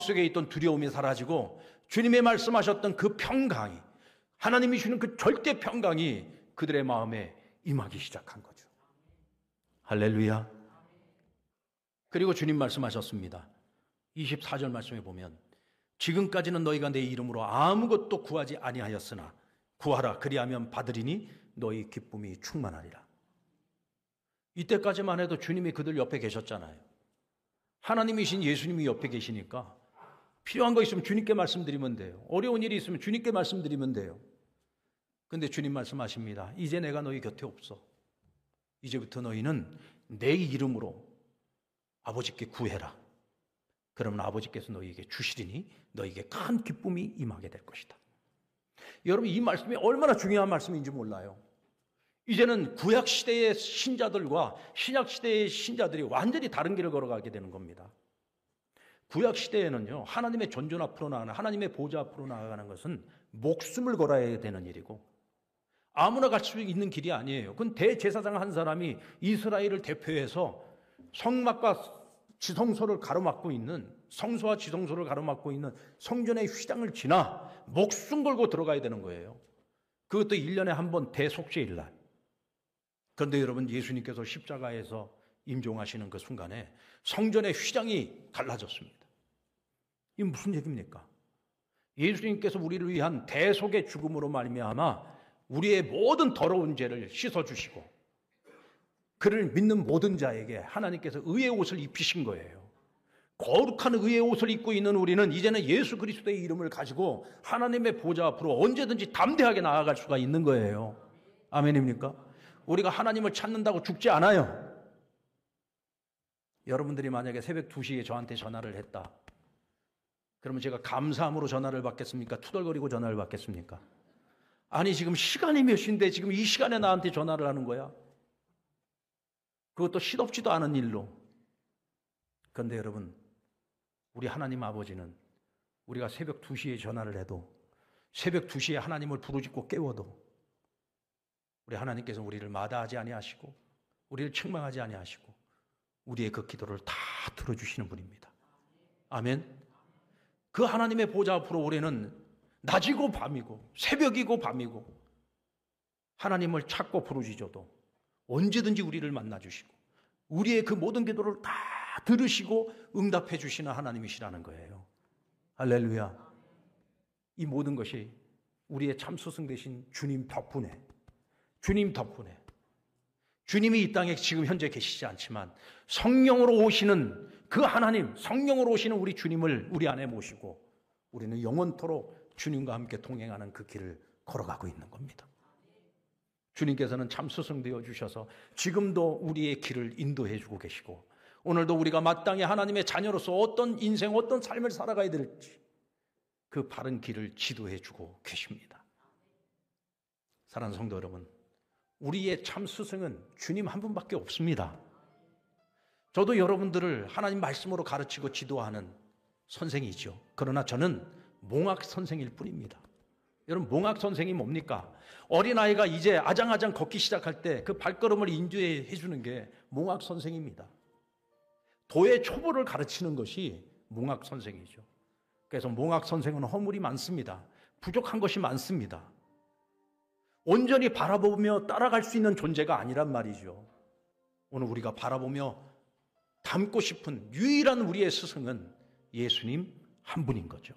속에 있던 두려움이 사라지고 주님의 말씀하셨던 그 평강이, 하나님이 주는 그 절대 평강이 그들의 마음에 임하기 시작한 거죠. 할렐루야. 그리고 주님 말씀하셨습니다. 24절 말씀에 보면 지금까지는 너희가 내 이름으로 아무것도 구하지 아니하였으나 구하라 그리하면 받으리니 너희 기쁨이 충만하리라. 이때까지만 해도 주님이 그들 옆에 계셨잖아요. 하나님이신 예수님이 옆에 계시니까 필요한 거 있으면 주님께 말씀드리면 돼요. 어려운 일이 있으면 주님께 말씀드리면 돼요. 근데 주님 말씀하십니다. 이제 내가 너희 곁에 없어. 이제부터 너희는 내 이름으로 아버지께 구해라. 그러면 아버지께서 너희에게 주시리니 너희에게 큰 기쁨이 임하게 될 것이다. 여러분, 이 말씀이 얼마나 중요한 말씀인지 몰라요. 이제는 구약시대의 신자들과 신약시대의 신자들이 완전히 다른 길을 걸어가게 되는 겁니다. 구약시대에는요, 하나님의 존전 앞으로 나가는, 하나님의 보좌 앞으로 나아가는 것은 목숨을 걸어야 되는 일이고 아무나 갈 수 있는 길이 아니에요. 그건 대제사장 한 사람이 이스라엘을 대표해서 성막과 지성소를 가로막고 있는, 성소와 지성소를 가로막고 있는 성전의 휘장을 지나 목숨 걸고 들어가야 되는 거예요. 그것도 1년에 한 번 대속죄일 날. 그런데 여러분, 예수님께서 십자가에서 임종하시는 그 순간에 성전의 휘장이 갈라졌습니다. 이게 무슨 얘기입니까? 예수님께서 우리를 위한 대속의 죽음으로 말미암아 우리의 모든 더러운 죄를 씻어주시고 그를 믿는 모든 자에게 하나님께서 의의 옷을 입히신 거예요. 거룩한 의의 옷을 입고 있는 우리는 이제는 예수 그리스도의 이름을 가지고 하나님의 보좌 앞으로 언제든지 담대하게 나아갈 수가 있는 거예요. 아멘입니까? 우리가 하나님을 찾는다고 죽지 않아요. 여러분들이 만약에 새벽 2시에 저한테 전화를 했다. 그러면 제가 감사함으로 전화를 받겠습니까? 투덜거리고 전화를 받겠습니까? 아니, 지금 시간이 몇 시인데 지금 이 시간에 나한테 전화를 하는 거야? 그것도 시덥지도 않은 일로. 그런데 여러분, 우리 하나님 아버지는 우리가 새벽 2시에 전화를 해도, 새벽 2시에 하나님을 부르짖고 깨워도 우리 하나님께서 우리를 마다하지 아니하시고 우리를 책망하지 아니하시고 우리의 그 기도를 다 들어주시는 분입니다. 아멘. 그 하나님의 보좌 앞으로 우리는 낮이고 밤이고 새벽이고 밤이고 하나님을 찾고 부르짖어도 언제든지 우리를 만나주시고 우리의 그 모든 기도를 다 들으시고 응답해 주시는 하나님이시라는 거예요. 할렐루야. 이 모든 것이 우리의 참 스승 되신 주님 덕분에, 주님 덕분에, 주님이 이 땅에 지금 현재 계시지 않지만 성령으로 오시는 그 하나님, 성령으로 오시는 우리 주님을 우리 안에 모시고 우리는 영원토록 주님과 함께 동행하는 그 길을 걸어가고 있는 겁니다. 주님께서는 참 스승 되어 주셔서 지금도 우리의 길을 인도해 주고 계시고 오늘도 우리가 마땅히 하나님의 자녀로서 어떤 인생, 어떤 삶을 살아가야 될지 그 바른 길을 지도해 주고 계십니다. 사랑하는 성도 여러분, 우리의 참 스승은 주님 한 분밖에 없습니다. 저도 여러분들을 하나님 말씀으로 가르치고 지도하는 선생이죠. 그러나 저는 몽학 선생일 뿐입니다. 여러분, 몽학 선생이 뭡니까? 어린아이가 이제 아장아장 걷기 시작할 때 그 발걸음을 인도해 주는 게 몽학 선생입니다. 도의 초보를 가르치는 것이 몽학 선생이죠. 그래서 몽학 선생은 허물이 많습니다. 부족한 것이 많습니다. 온전히 바라보며 따라갈 수 있는 존재가 아니란 말이죠. 오늘 우리가 바라보며 닮고 싶은 유일한 우리의 스승은 예수님 한 분인 거죠.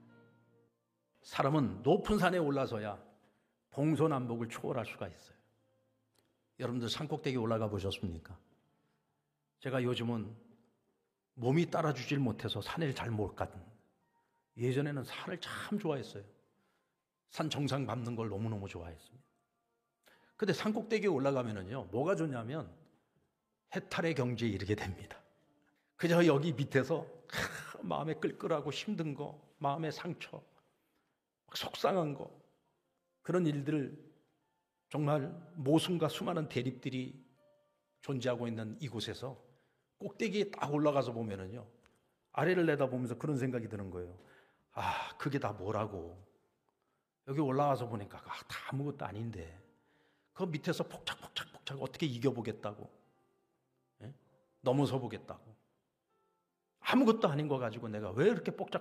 사람은 높은 산에 올라서야 동서남북을 초월할 수가 있어요. 여러분들 산꼭대기 올라가 보셨습니까? 제가 요즘은 몸이 따라주질 못해서 산을 잘 못 가든 예전에는 산을 참 좋아했어요. 산 정상 밟는 걸 너무너무 좋아했습니다. 근데 산꼭대기에 올라가면은요, 뭐가 좋냐면 해탈의 경지에 이르게 됩니다. 그저 여기 밑에서 마음에 끌끌하고 힘든 거, 마음의 상처, 속상한 거, 그런 일들, 정말 모순과 수많은 대립들이 존재하고 있는 이곳에서 꼭대기에 딱 올라가서 보면은요, 아래를 내다보면서 그런 생각이 드는 거예요. 아, 그게 다 뭐라고. 여기 올라와서 보니까 다 아무것도 아닌데 그 밑에서 폭착 어떻게 이겨보겠다고, 예? 넘어서 보겠다고. 아무것도 아닌 거 가지고 내가 왜 이렇게